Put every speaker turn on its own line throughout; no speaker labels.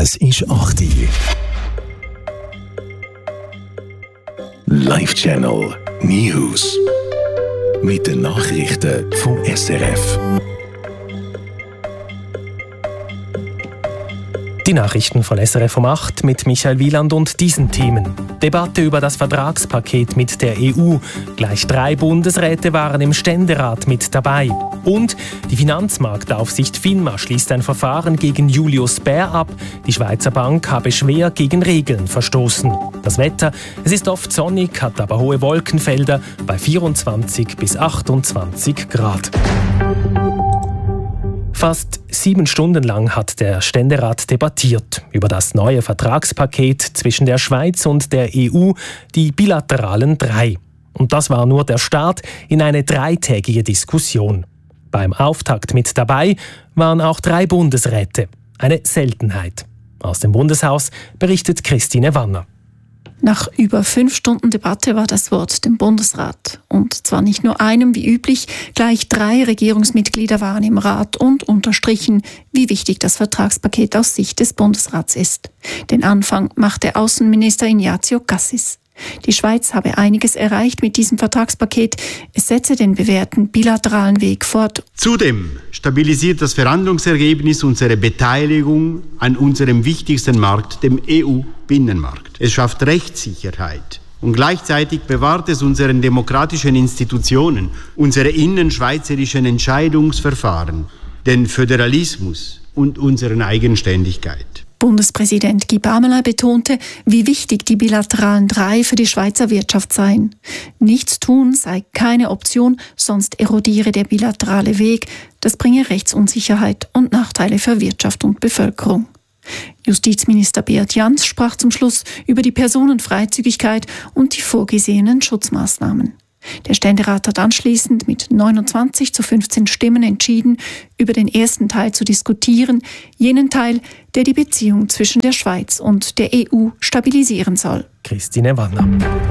Es ist 8 Uhr. Live-Channel News. Mit den Nachrichten vom SRF.
Die Nachrichten von SRF um 8 mit Michael Wieland und diesen Themen. Debatte über das Vertragspaket mit der EU. Gleich 3 Bundesräte waren im Ständerat mit dabei. Und die Finanzmarktaufsicht FINMA schließt ein Verfahren gegen Julius Baer ab. Die Schweizer Bank habe schwer gegen Regeln verstoßen. Das Wetter, es ist oft sonnig, hat aber hohe Wolkenfelder bei 24 bis 28 Grad. Fast 7 Stunden lang hat der Ständerat debattiert über das neue Vertragspaket zwischen der Schweiz und der EU, die bilateralen 3. Und das war nur der Start in eine 3-tägige Diskussion. Beim Auftakt mit dabei waren auch 3 Bundesräte. Eine Seltenheit. Aus dem Bundeshaus berichtet Christine Wanner.
Nach über 5 Stunden Debatte war das Wort dem Bundesrat. Und zwar nicht nur einem wie üblich, gleich 3 Regierungsmitglieder waren im Rat und unterstrichen, wie wichtig das Vertragspaket aus Sicht des Bundesrats ist. Den Anfang machte Außenminister Ignazio Cassis. Die Schweiz habe einiges erreicht mit diesem Vertragspaket. Es setze den bewährten bilateralen Weg fort.
Zudem stabilisiert das Verhandlungsergebnis unsere Beteiligung an unserem wichtigsten Markt, dem EU-Binnenmarkt. Es schafft Rechtssicherheit und gleichzeitig bewahrt es unseren demokratischen Institutionen, unsere innenschweizerischen Entscheidungsverfahren, den Föderalismus und unsere Eigenständigkeit.
Bundespräsident Guy Parmelin betonte, wie wichtig die bilateralen 3 für die Schweizer Wirtschaft seien. Nichts tun sei keine Option, sonst erodiere der bilaterale Weg. Das bringe Rechtsunsicherheit und Nachteile für Wirtschaft und Bevölkerung. Justizminister Beat Jans sprach zum Schluss über die Personenfreizügigkeit und die vorgesehenen Schutzmaßnahmen. Der Ständerat hat anschließend mit 29:15 Stimmen entschieden, über den ersten Teil zu diskutieren, jenen Teil, der die Beziehung zwischen der Schweiz und der EU stabilisieren soll.
Christine Wanner.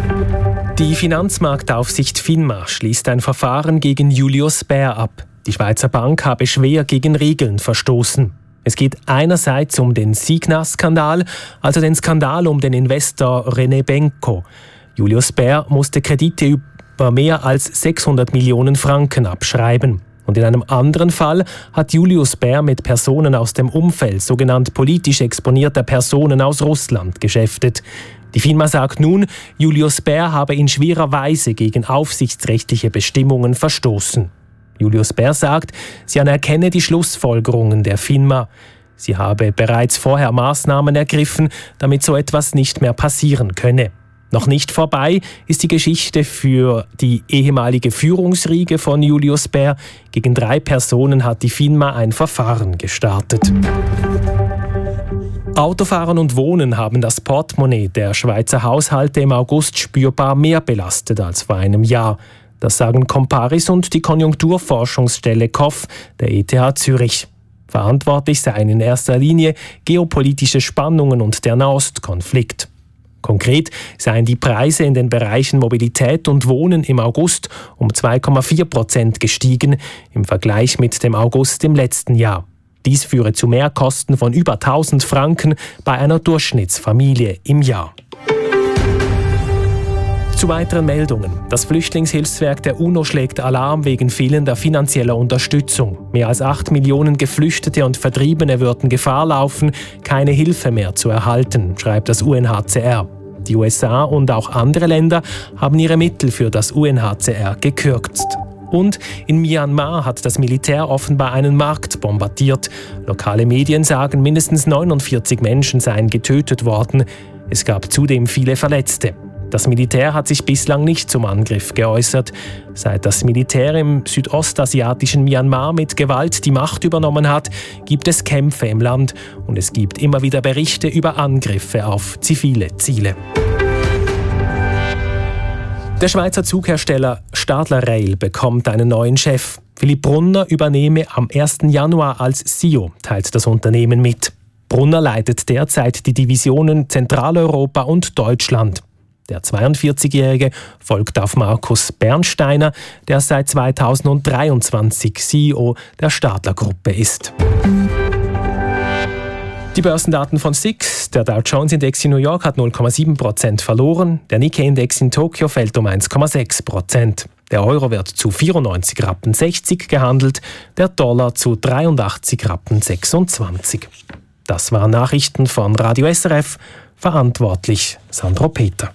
Die Finanzmarktaufsicht FINMA schließt ein Verfahren gegen Julius Baer ab. Die Schweizer Bank habe schwer gegen Regeln verstoßen. Es geht einerseits um den Signa-Skandal, also den Skandal um den Investor René Benko. Julius Baer musste Kredite über mehr als 600 Millionen Franken abschreiben. Und in einem anderen Fall hat Julius Baer mit Personen aus dem Umfeld sogenannt politisch exponierter Personen aus Russland geschäftet. Die FINMA sagt nun, Julius Baer habe in schwerer Weise gegen aufsichtsrechtliche Bestimmungen verstoßen. Julius Baer sagt, sie anerkenne die Schlussfolgerungen der FINMA. Sie habe bereits vorher Maßnahmen ergriffen, damit so etwas nicht mehr passieren könne. Noch nicht vorbei ist die Geschichte für die ehemalige Führungsriege von Julius Baer. Gegen 3 Personen hat die FINMA ein Verfahren gestartet. Autofahren und Wohnen haben das Portemonnaie der Schweizer Haushalte im August spürbar mehr belastet als vor einem Jahr. Das sagen Comparis und die Konjunkturforschungsstelle KOF der ETH Zürich. Verantwortlich seien in erster Linie geopolitische Spannungen und der Nahostkonflikt. Konkret seien die Preise in den Bereichen Mobilität und Wohnen im August um 2,4% gestiegen im Vergleich mit dem August im letzten Jahr. Dies führe zu Mehrkosten von über 1.000 Franken bei einer Durchschnittsfamilie im Jahr. Zu weiteren Meldungen. Das Flüchtlingshilfswerk der UNO schlägt Alarm wegen fehlender finanzieller Unterstützung. Mehr als 8 Millionen Geflüchtete und Vertriebene würden Gefahr laufen, keine Hilfe mehr zu erhalten, schreibt das UNHCR. Die USA und auch andere Länder haben ihre Mittel für das UNHCR gekürzt. Und in Myanmar hat das Militär offenbar einen Markt bombardiert. Lokale Medien sagen, mindestens 49 Menschen seien getötet worden. Es gab zudem viele Verletzte. Das Militär hat sich bislang nicht zum Angriff geäußert. Seit das Militär im südostasiatischen Myanmar mit Gewalt die Macht übernommen hat, gibt es Kämpfe im Land und es gibt immer wieder Berichte über Angriffe auf zivile Ziele. Der Schweizer Zughersteller Stadler Rail bekommt einen neuen Chef. Philipp Brunner übernehme am 1. Januar als CEO, teilt das Unternehmen mit. Brunner leitet derzeit die Divisionen Zentraleuropa und Deutschland. Der 42-Jährige folgt auf Markus Bernsteiner, der seit 2023 CEO der Stadler Gruppe ist. Die Börsendaten von SIX. Der Dow Jones Index in New York hat 0,7% verloren. Der Nikkei Index in Tokio fällt um 1,6%. Der Euro wird zu 94,60 Rappen gehandelt, der Dollar zu 83,26 Rappen. Das waren Nachrichten von Radio SRF. Verantwortlich Sandro Peter.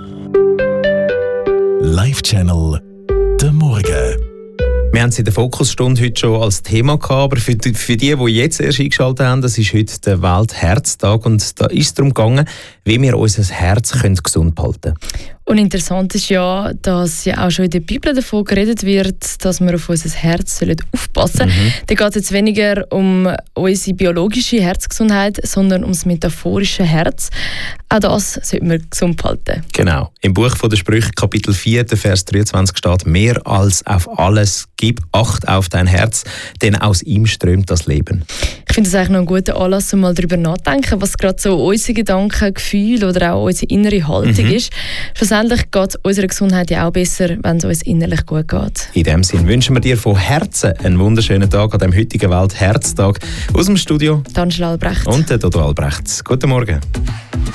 Live-Channel der Morgen.
Wir haben es in der Fokusstunde heute schon als Thema gehabt, aber für die jetzt erst eingeschaltet haben, das ist heute der Weltherztag und da ist es darum gegangen, wie wir unser Herz gesund behalten können.
Und interessant ist ja, dass ja auch schon in der Bibel davon geredet wird, dass wir auf unser Herz aufpassen sollen. Da geht es jetzt weniger um unsere biologische Herzgesundheit, sondern um das metaphorische Herz. Auch das sollten wir gesund behalten.
Genau. Im Buch der Sprüche, Kapitel 4, Vers 23 steht: «Mehr als auf alles, gib Acht auf dein Herz, denn aus ihm strömt das Leben.»
Ich finde es eigentlich noch ein guter Anlass, um mal darüber nachzudenken, was gerade so unsere Gedanken, Gefühle oder auch unsere innere Haltung ist. Schlussendlich geht es unserer Gesundheit ja auch besser, wenn es uns innerlich gut geht.
In diesem Sinne wünschen wir dir von Herzen einen wunderschönen Tag an dem heutigen Weltherztag. Aus dem Studio
Angela Albrecht
und der Dodo Albrecht. Guten Morgen.